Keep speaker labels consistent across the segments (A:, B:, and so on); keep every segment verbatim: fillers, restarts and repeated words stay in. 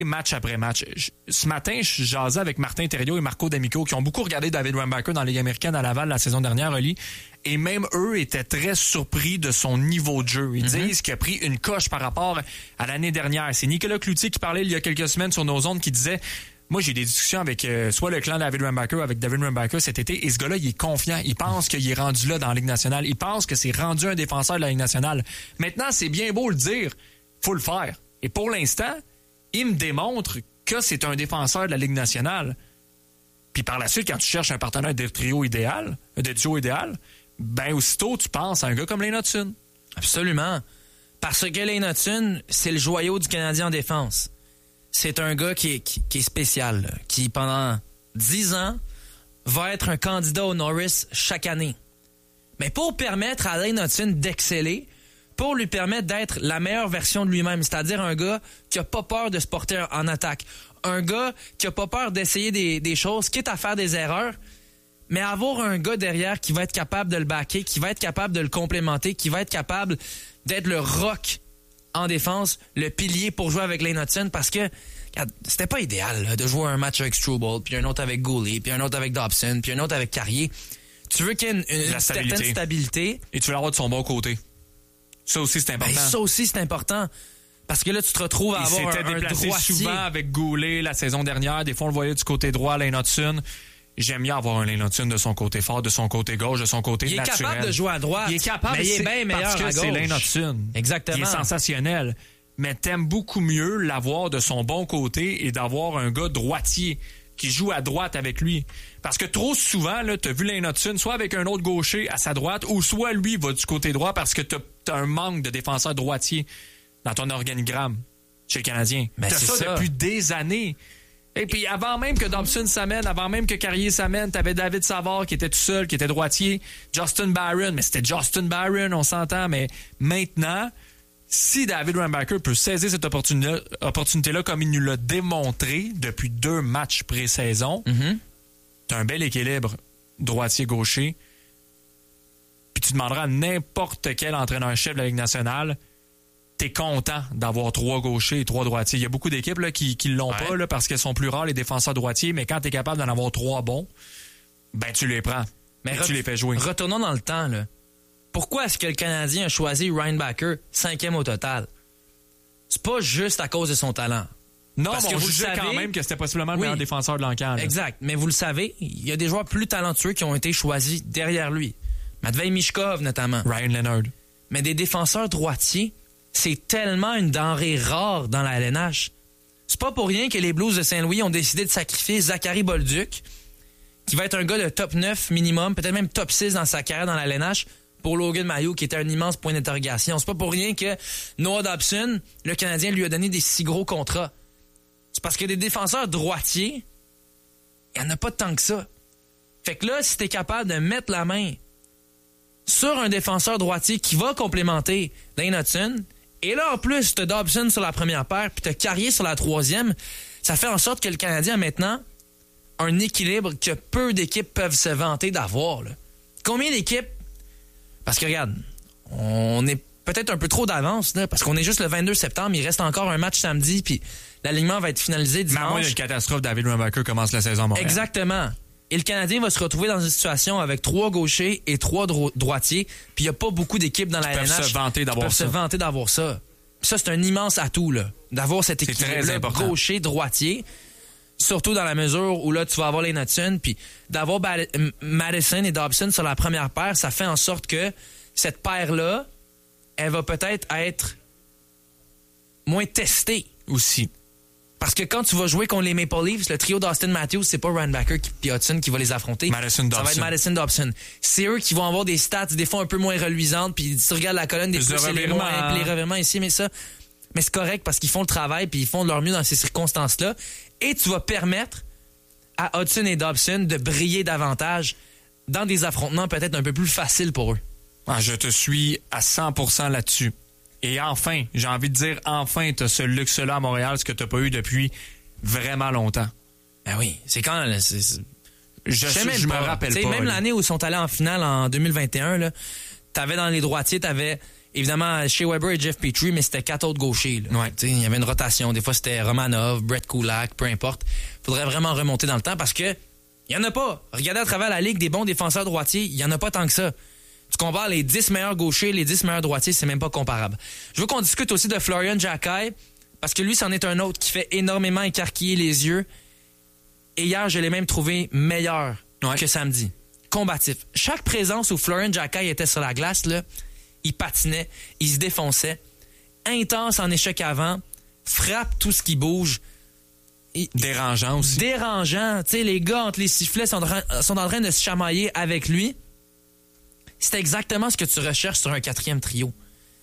A: match après match. Ce matin, je jasais avec Martin Thériault et Marco D'Amico qui ont beaucoup regardé David Wimbacher dans la Ligue américaine à Laval la saison dernière, Oli. Et même eux étaient très surpris de son niveau de jeu. Ils mm-hmm. disent qu'il a pris une coche par rapport à l'année dernière. C'est Nicolas Cloutier qui parlait il y a quelques semaines sur nos ondes qui disait... Moi, j'ai des discussions avec euh, soit le clan David Wimbacher ou avec David Wimbacher cet été, et ce gars-là, il est confiant. Il pense qu'il est rendu là dans la Ligue nationale. Il pense que c'est rendu un défenseur de la Ligue nationale. Maintenant, c'est bien beau le dire. Faut le faire. Et pour l'instant, il me démontre que c'est un défenseur de la Ligue nationale. Puis par la suite, quand tu cherches un partenaire de trio idéal, de duo idéal, ben aussitôt, tu penses à un gars comme Lane Hutson.
B: Absolument. Parce que Lane Hutson, c'est le joyau du Canadien en défense. C'est un gars qui est, qui, qui est spécial, là, qui, pendant dix ans, va être un candidat au Norris chaque année. Mais pour permettre à Lane Hutson d'exceller, pour lui permettre d'être la meilleure version de lui-même, c'est-à-dire un gars qui a pas peur de se porter en attaque, un gars qui a pas peur d'essayer des, des choses, quitte à faire des erreurs, mais avoir un gars derrière qui va être capable de le backer, qui va être capable de le complémenter, qui va être capable d'être le rock en défense, le pilier pour jouer avec Lane Hutson, parce que regarde, c'était pas idéal là, de jouer un match avec Struble, puis un autre avec Goulet, puis un autre avec Dobson, puis un autre avec Carrier. Tu veux qu'il y ait une, une certaine stabilité.
A: Et tu veux l'avoir de son bon côté. Ça aussi, c'est important.
B: Ben, ça aussi, c'est important. Parce que là, tu te retrouves à
A: Il
B: avoir
A: s'était
B: un, un
A: déplacé
B: droitier.
A: souvent avec Goulet la saison dernière. Des fois, on le voyait du côté droit, Lane Hutson. J'aime mieux avoir un Lane Hutson de son côté fort, de son côté gauche, de son côté
B: il
A: naturel.
B: Il est capable de jouer à droite.
A: Il est capable,
B: mais il est bien meilleur
A: parce que
B: à gauche.
A: C'est Lane Hutson.
B: Exactement.
A: Il est sensationnel. Mais t'aimes beaucoup mieux l'avoir de son bon côté et d'avoir un gars droitier qui joue à droite avec lui. Parce que trop souvent, là, t'as vu Lane Hutson soit avec un autre gaucher à sa droite ou soit lui va du côté droit parce que t'as, t'as un manque de défenseurs droitiers dans ton organigramme chez le Canadien.
B: Ben,
A: t'as ça, ça depuis des années. Et puis avant même que Dobson s'amène, avant même que Carrier s'amène, t'avais David Savard qui était tout seul, qui était droitier, Justin Barron, mais c'était Justin Barron, on s'entend, mais maintenant, si David Wimbacher peut saisir cette opportunité-là, opportunité-là comme il nous l'a démontré depuis deux matchs pré-saison, mm-hmm. t'as un bel équilibre droitier-gaucher, puis tu demanderas à n'importe quel entraîneur-chef de la Ligue nationale, t'es content d'avoir trois gauchers et trois droitiers. Il y a beaucoup d'équipes là, qui ne l'ont ouais. pas là, parce qu'elles sont plus rares, les défenseurs droitiers, mais quand t'es capable d'en avoir trois bons, ben tu les prends. Mais re- tu les fais jouer.
B: Retournons dans le temps, là. Pourquoi est-ce que le Canadien a choisi Wimbacher cinquième au total? C'est pas juste à cause de son talent.
A: Non,
B: parce
A: mais
B: que
A: on
B: vous
A: jugeait
B: savez,
A: quand même que c'était possiblement le
B: oui,
A: meilleur défenseur de l'Encan. Là.
B: Exact. Mais vous le savez, il y a des joueurs plus talentueux qui ont été choisis derrière lui. Matvei Michkov, notamment.
A: Ryan Leonard.
B: Mais des défenseurs droitiers, c'est tellement une denrée rare dans la L N H. C'est pas pour rien que les Blues de Saint-Louis ont décidé de sacrifier Zachary Bolduc, qui va être un gars de top neuf minimum, peut-être même top six dans sa carrière dans la L N H, pour Logan Mailloux, qui était un immense point d'interrogation. C'est pas pour rien que Noah Dobson, le Canadien, lui a donné des si gros contrats. C'est parce que des défenseurs droitiers, il n'y en a pas tant que ça. Fait que là, si t'es capable de mettre la main sur un défenseur droitier qui va complémenter Lane Hutson, et là, en plus, t'as Dobson sur la première paire, puis t'as Carrier sur la troisième, ça fait en sorte que le Canadien a maintenant un équilibre que peu d'équipes peuvent se vanter d'avoir. Là. Combien d'équipes... Parce que, regarde, on est peut-être un peu trop d'avance, là, parce qu'on est juste le vingt-deux septembre, il reste encore un match samedi, puis l'alignement va être finalisé dimanche.
A: Mais à moins d'une catastrophe, David Wimbacher commence la saison à Montréal.
B: Exactement. Et le Canadien va se retrouver dans une situation avec trois gauchers et trois dro- droitiers, puis il n'y a pas beaucoup d'équipes dans la L N H
A: peuvent se vanter d'avoir
B: peuvent
A: ça.
B: se vanter d'avoir ça. Ça, c'est un immense atout, là, d'avoir cet équilibre gaucher-droitier. Surtout dans la mesure où là, tu vas avoir les Hutson, puis d'avoir Bad- Madison et Dobson sur la première paire, ça fait en sorte que cette paire-là, elle va peut-être être moins testée aussi. Parce que quand tu vas jouer contre les Maple Leafs, le trio d'Austin Matthews, c'est pas Wimbacher et Hutson qui va les affronter.
A: Madison
B: ça va être Madison Dobson. C'est eux qui vont avoir des stats des fois un peu moins reluisantes, puis tu regardes la colonne des plus, plus et les moins, puis les revirements ici, mais ça... Mais c'est correct parce qu'ils font le travail puis ils font de leur mieux dans ces circonstances-là. Et tu vas permettre à Hutson et Dobson de briller davantage dans des affrontements peut-être un peu plus faciles pour eux.
A: Ah, je te suis à cent pour cent là-dessus. Et enfin, j'ai envie de dire, enfin, tu as ce luxe-là à Montréal, ce que tu n'as pas eu depuis vraiment longtemps.
B: Ben oui, c'est quand... Là, c'est, c'est...
A: Je, je, sais, même je me rappelle
B: t'sais,
A: pas.
B: Même
A: là.
B: l'année où ils sont allés en finale en deux mille vingt et un, là, t'avais dans les droitiers, t'avais évidemment, Shea Weber et Jeff Petrie, mais c'était quatre autres gauchers. Là. Ouais. Il y avait une rotation. Des fois, c'était Romanov, Brett Kulak, peu importe. Faudrait vraiment remonter dans le temps parce que il y en a pas. Regardez à travers la ligue des bons défenseurs droitiers, il y en a pas tant que ça. Tu compares les dix meilleurs gauchers, les dix meilleurs droitiers, c'est même pas comparable. Je veux qu'on discute aussi de Florian Jacquet, parce que lui, c'en est un autre qui fait énormément écarquiller les yeux. Et hier, je l'ai même trouvé meilleur ouais. que samedi. Combatif. Chaque présence où Florian Jacquet était sur la glace, là, il patinait, il se défonçait. Intense en échec avant, frappe tout ce qui bouge. Et,
A: dérangeant aussi.
B: Dérangeant. Tu sais, les gars entre les sifflets sont, sont en train de se chamailler avec lui. C'est exactement ce que tu recherches sur un quatrième trio.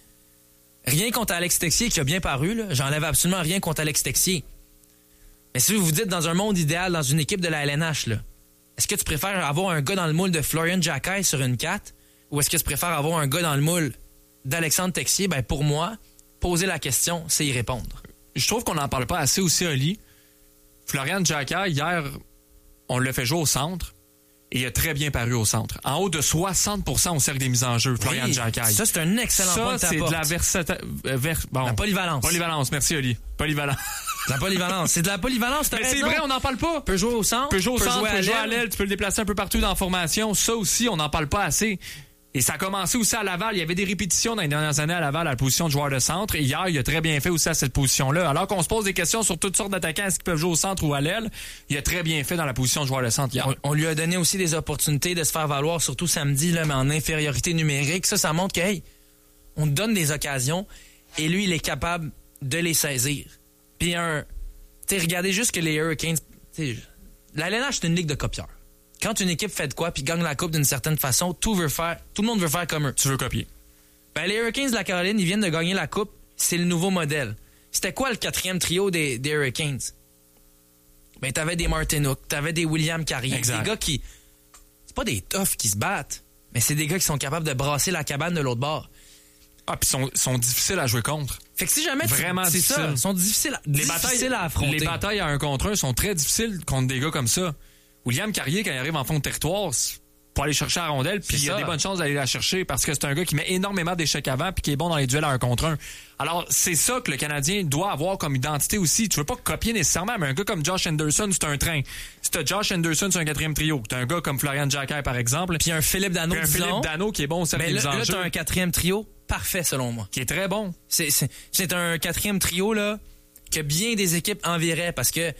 B: Rien contre Alex Texier qui a bien paru, là. J'enlève absolument rien contre Alex Texier. Mais si vous vous dites dans un monde idéal, dans une équipe de la L N H, là, est-ce que tu préfères avoir un gars dans le moule de Florian Jacquet sur une quatre ou est-ce que tu préfères avoir un gars dans le moule d'Alexandre Texier? Ben pour moi, poser la question, c'est y répondre.
A: Je trouve qu'on n'en parle pas assez aussi, Oli. Florian Jacquet, hier, on l'a fait jouer au centre. Et il a très bien paru au centre. En haut de soixante pour cent au cercle des mises en jeu, Florian oui, Jacquet.
B: Ça, c'est un excellent
A: ça,
B: point de ta
A: c'est
B: porte.
A: de la versata... Vers... Bon.
B: La polyvalence.
A: Polyvalence, merci Oli. Polyvalence.
B: La polyvalence. C'est de la polyvalence, t'as
A: Mais
B: raison.
A: c'est vrai, on n'en parle pas.
B: Peut jouer au centre.
A: Peut jouer au centre,
B: jouer
A: peut jouer à l'aile. Tu peux le déplacer un peu partout dans la formation. Ça aussi, on n'en parle pas assez. Et ça a commencé aussi à Laval. Il y avait des répétitions dans les dernières années à Laval à la position de joueur de centre. Et hier, il a très bien fait aussi à cette position-là. Alors qu'on se pose des questions sur toutes sortes d'attaquants, est-ce qu'ils peuvent jouer au centre ou à l'aile, il a très bien fait dans la position de joueur de centre hier.
B: On, on lui a donné aussi des opportunités de se faire valoir, surtout samedi, là, mais en infériorité numérique. Ça, ça montre que, hey, on donne des occasions et lui, il est capable de les saisir. Puis un... Tu sais, regardez juste que les Hurricanes... La L N H, c'est une ligue de copieurs. Quand une équipe fait de quoi puis gagne la coupe d'une certaine façon, tout veut faire, tout le monde veut faire comme eux.
A: Tu veux copier.
B: Ben, les Hurricanes de la Caroline, ils viennent de gagner la coupe. C'est le nouveau modèle. C'était quoi le quatrième trio des, des Hurricanes? Ben, t'avais des Martin Hook, t'avais des William Carrier. Exact. Des gars qui... C'est pas des toughs qui se battent, mais c'est des gars qui sont capables de brasser la cabane de l'autre bord.
A: Ah, puis sont, sont difficiles à jouer contre.
B: Fait que si jamais...
A: Vraiment
B: c'est
A: difficile.
B: ça, sont difficiles à,
A: les
B: difficiles
A: batailles,
B: à affronter.
A: Les batailles à un contre un sont très difficiles contre des gars comme ça. William Carrier, quand il arrive en fond de territoire, c'est pour aller chercher la rondelle, puis il a des bonnes chances d'aller la chercher parce que c'est un gars qui met énormément d'échecs avant puis qui est bon dans les duels à un contre un. Alors, c'est ça que le Canadien doit avoir comme identité aussi. Tu veux pas copier nécessairement, mais un gars comme Josh Anderson, c'est un train. Si t'as Josh Anderson sur un quatrième trio, t'as un gars comme Florian Jacquet, par exemple.
B: Puis un Philippe Danault,
A: puis un Philippe Danault qui est bon au cercle des mises en jeu.
B: Là, t'as un quatrième trio parfait, selon moi.
A: Qui est très bon.
B: C'est, c'est, c'est un quatrième trio, là, que bien des équipes envieraient parce que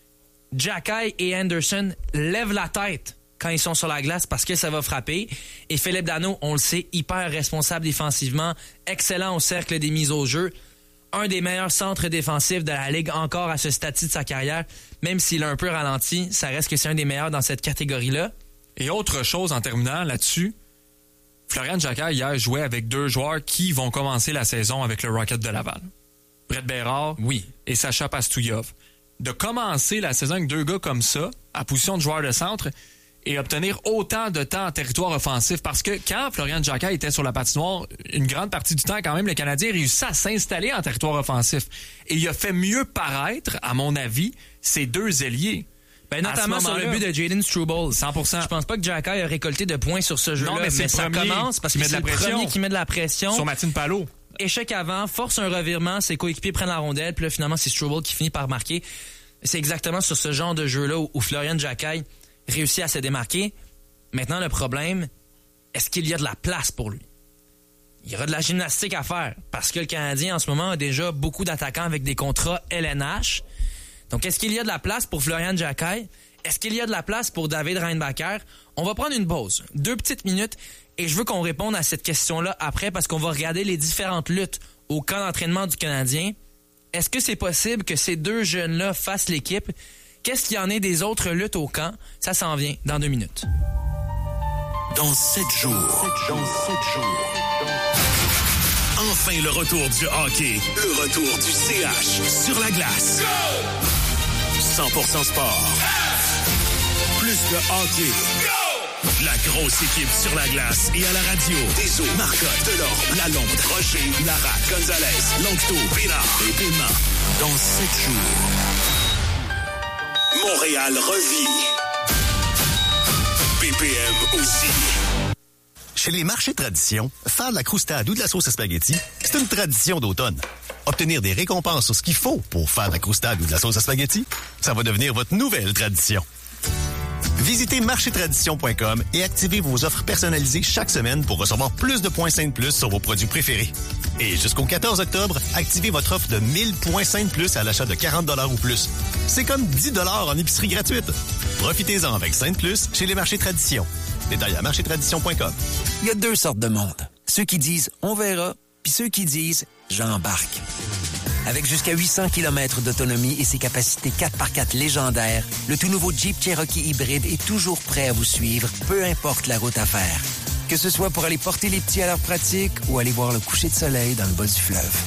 B: Jacquet et Anderson lèvent la tête quand ils sont sur la glace parce que ça va frapper. Et Philippe Danault, on le sait, hyper responsable défensivement, excellent au cercle des mises au jeu, un des meilleurs centres défensifs de la Ligue encore à ce stade-ci de sa carrière. Même s'il a un peu ralenti, ça reste que c'est un des meilleurs dans cette catégorie-là.
A: Et autre chose en terminant là-dessus, Florian Jacquet hier jouait avec deux joueurs qui vont commencer la saison avec le Rocket de Laval. Brett Bérard
B: oui.
A: et Sacha Pastouyov. De commencer la saison avec deux gars comme ça, à position de joueur de centre, et obtenir autant de temps en territoire offensif. Parce que quand Florian Jacquet était sur la patinoire, une grande partie du temps, quand même, le Canadien réussit à s'installer en territoire offensif. Et il a fait mieux paraître, à mon avis, ces deux ailiers.
B: Ben, notamment sur le but de Jaden Struble.
A: cent pour cent.
B: Je pense pas que Jacquet a récolté de points sur ce jeu-là,
A: non, mais,
B: mais ça commence parce que c'est le premier qui met de la pression.
A: Sur Martin Palot.
B: Échec avant, force un revirement, ses coéquipiers prennent la rondelle, puis là, finalement, c'est Struble qui finit par marquer. C'est exactement sur ce genre de jeu-là où, où Florian Jacquet réussit à se démarquer. Maintenant, le problème, est-ce qu'il y a de la place pour lui? Il y aura de la gymnastique à faire parce que le Canadien, en ce moment, a déjà beaucoup d'attaquants avec des contrats L N H. Donc, est-ce qu'il y a de la place pour Florian Jacquet? Est-ce qu'il y a de la place pour David Reinbacher? On va prendre une pause, deux petites minutes, et je veux qu'on réponde à cette question-là après parce qu'on va regarder les différentes luttes au camp d'entraînement du Canadien. Est-ce que c'est possible que ces deux jeunes-là fassent l'équipe? Qu'est-ce qu'il y en est des autres luttes au camp? Ça s'en vient dans deux minutes.
C: Dans sept jours. Dans sept jours. Enfin le retour du hockey. Le retour du C H sur la glace. Go! cent pour cent sport. Plus de hockey. Go! La grosse équipe sur la glace et à la radio. Des eaux, Marcotte, Delorme, Lalonde, Rocher, Larac, Gonzalez, Longto, Pénard et Paiement. Dans sept jours. Montréal revit. B P M aussi.
D: Chez les marchés tradition, faire de la croustade ou de la sauce à spaghetti, c'est une tradition d'automne. Obtenir des récompenses sur ce qu'il faut pour faire de la croustade ou de la sauce à spaghetti, ça va devenir votre nouvelle tradition. Visitez marché tradition point com et activez vos offres personnalisées chaque semaine pour recevoir plus de points Saint Plus sur vos produits préférés. Et jusqu'au quatorze octobre, activez votre offre de mille points Saint Plus à l'achat de quarante dollars ou plus. C'est comme dix dollars en épicerie gratuite. Profitez-en avec Saint Plus chez les marchés tradition. Détail à marché tradition point com.
E: Il y a deux sortes de monde. Ceux qui disent « on verra », puis ceux qui disent « j'embarque ». Avec jusqu'à huit cents kilomètres d'autonomie et ses capacités quatre par quatre légendaires, le tout nouveau Jeep Cherokee hybride est toujours prêt à vous suivre, peu importe la route à faire. Que ce soit pour aller porter les petits à leur pratique ou aller voir le coucher de soleil dans le bas du fleuve.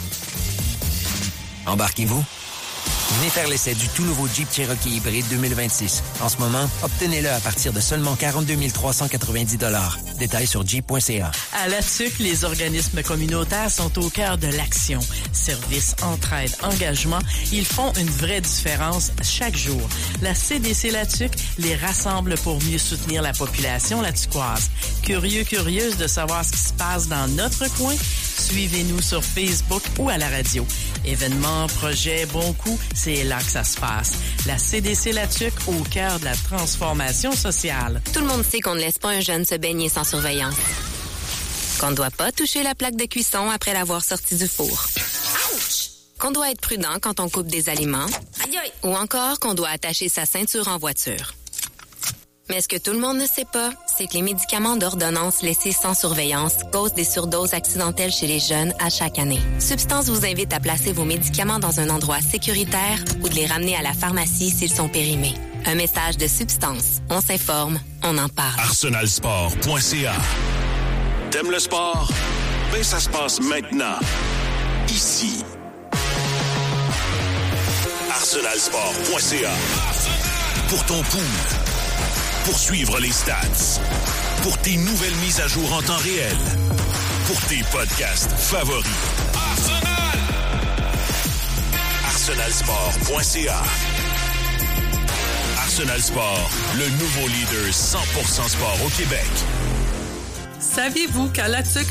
E: Embarquez-vous. Venez faire l'essai du tout nouveau Jeep Cherokee hybride deux mille vingt-six. En ce moment, obtenez-le à partir de seulement quarante-deux mille trois cent quatre-vingt-dix dollars. Détails sur jeep point c a.
F: À La Tuque, les organismes communautaires sont au cœur de l'action. Service, entraide, engagement, ils font une vraie différence chaque jour. La C D C La Tuque les rassemble pour mieux soutenir la population latuquoise. Curieux, curieuse de savoir ce qui se passe dans notre coin? Suivez-nous sur Facebook ou à la radio. Événements, projets, bons coups, c'est là que ça se passe. La C D C La Tuque au cœur de la transformation sociale.
G: Tout le monde sait qu'on ne laisse pas un jeune se baigner sans surveillance. Qu'on ne doit pas toucher la plaque de cuisson après l'avoir sortie du four. Ouch! Qu'on doit être prudent quand on coupe des aliments. Aïe aïe! Ou encore qu'on doit attacher sa ceinture en voiture. Mais ce que tout le monde ne sait pas, c'est que les médicaments d'ordonnance laissés sans surveillance causent des surdoses accidentelles chez les jeunes à chaque année. Substance vous invite à placer vos médicaments dans un endroit sécuritaire ou de les ramener à la pharmacie s'ils sont périmés. Un message de Substance. On s'informe, on en parle.
C: arsenal sport point c a. T'aimes le sport? Ben, ça se passe maintenant. Ici. arsenal sport point c a. Pour ton pouls. Pour suivre les stats. Pour tes nouvelles mises à jour en temps réel. Pour tes podcasts favoris. Arsenal! arsenal sport point c a. Arsenal Sport, le nouveau leader cent pour cent sport au Québec.
F: Saviez-vous qu'à La Tuque,